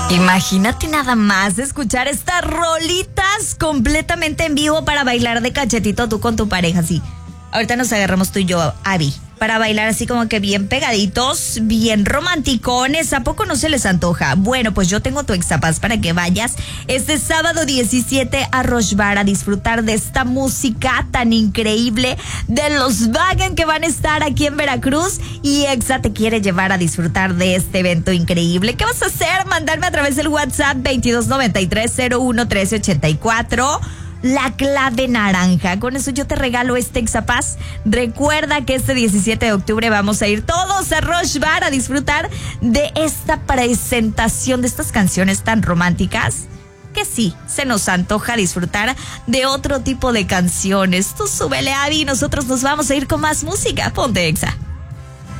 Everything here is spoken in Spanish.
Imagínate nada más escuchar estas rolitas completamente en vivo para bailar de cachetito tú con tu pareja, sí. Ahorita nos agarramos tú y yo, Abby, para bailar así como que bien pegaditos, bien romanticones. ¿A poco no se les antoja? Bueno, pues yo tengo tu exapaz para que vayas este sábado 17 a Rosh Bar a disfrutar de esta música tan increíble de los Wagen que van a estar aquí en Veracruz. Y Exa te quiere llevar a disfrutar de este evento increíble. ¿Qué vas a hacer? Mandarme a través del WhatsApp 2293-011384. La clave naranja. Con eso yo te regalo este exapaz. Recuerda que este 17 de octubre vamos a ir todos a Rosh Bar a disfrutar de esta presentación de estas canciones tan románticas que sí, se nos antoja disfrutar de otro tipo de canciones. Tú súbele, Abby, y nosotros nos vamos a ir con más música. Ponte Exa.